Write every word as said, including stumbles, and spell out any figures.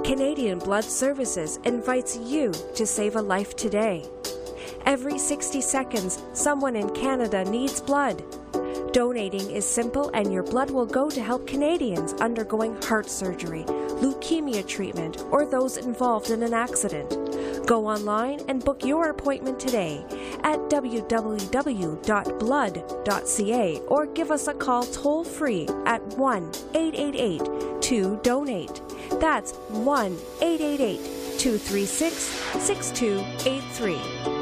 Canadian Blood Services invites you to save a life today. Every sixty seconds, someone in Canada needs blood. Donating is simple, and your blood will go to help Canadians undergoing heart surgery, leukemia treatment, or those involved in an accident. Go online and book your appointment today at w w w dot blood dot c a or give us a call toll-free at one eight eight eight two donate. That's one eight eight eight two three six six two eight three.